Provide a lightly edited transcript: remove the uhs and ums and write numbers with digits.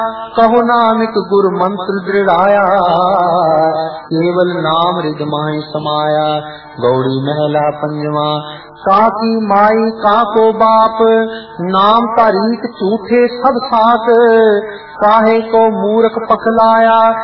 कहो नानक गुर मंत्र दृढ़ाया, केवल नाम रिद माहि समाया। गौड़ी महला पंजवा। काकी माई काको बाप, नाम तारीख झूठे सब साथ, काहे को मूर्ख पकलाया।